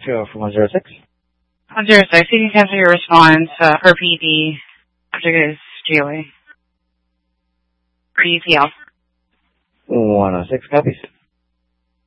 Show for 106. 106, you can cancel your response for PD, particularly GOA. For UPL. 106 copies.